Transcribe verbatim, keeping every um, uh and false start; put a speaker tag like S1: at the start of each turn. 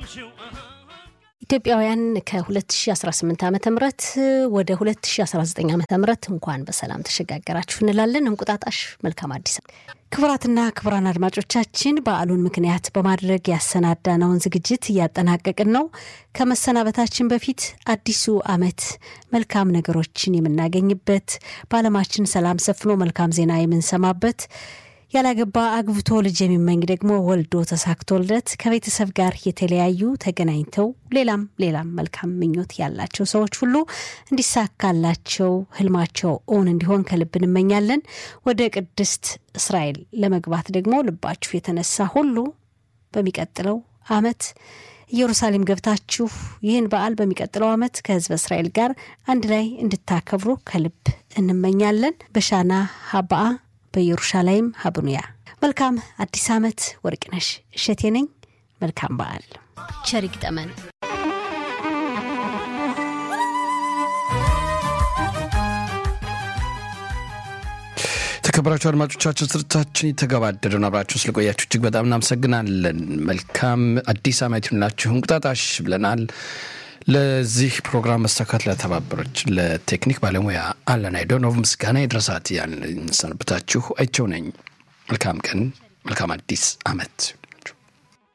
S1: ኢትዮጵያውያን ከ2018 ዓመተ ምህረት ወደ ሁለት ሺህ አስራ ዘጠኝ ዓመተ ምህረት እንኳን በሰላም ተሸጋገራችሁ እንላለን። እንቁጣጣሽ መልካም አዲስ ዓመት። ክብራትና ክብራን አድማጮቻችን በዓሉን ምክንያት በማድረግ ያሰናዳነውን ዝግጅት እያጠናቀቅን ነው። ከመሰናበታችን በፊት አዲሱ ዓመት መልካም ነገሮችን የምናገኝበት፣ በዓለማችን ሰላም ሰፍኖ መልካም ዜና የምንሰማበት፣ ያላገባ አግብቶ ልጅ የሚመኝ ደግሞ ወልዶ ተሳክቶለት ከቤተሰብ ጋር የተለያዩ ተገናኝተው ሌላም ሌላም መልካም ምኞት ያላቸው ሰዎች ሁሉ እንዲሳካላቸው ህልማቸው ኦን እንዲሆን ከልብ እንመኛለን። ወደ ቅድስት እስራኤል ለመግባት ደግሞ ልባችሁ የተነሳ ሁሉ በሚቀጥለው ዓመት ኢየሩሳሌም ገብታችሁ ይህን በዓል በሚቀጥለው ዓመት ከህዝብ እስራኤል ጋር አንድ ላይ እንድታከብሩ ከልብ እንመኛለን። በሻና ሀባአ በኢየሩሳሌም ሀብኑያ መልካም አዲስ ዓመት። ወርቅነሽ እሸቴ ነኝ። መልካም በዓል። ቸር ይግጠመን።
S2: ተከብራችሁ አድማጮቻችን ስርታችን የተገባደደው አብራችሁ ስለቆያችሁ እጅግ በጣም እናመሰግናለን። መልካም አዲስ ዓመት ይሁንላችሁ። እንቁጣጣሽ ብለናል። ለዚህ ፕሮግራም መስተካከል ለተባበረች ለቴክኒክ ባለሙያ አለና ዶኖቭ ምስጋና ይድረሳት። ያን ሰንብታችሁ አይቸው ነኝ። መልካም ቀን፣ መልካም አዲስ ዓመት።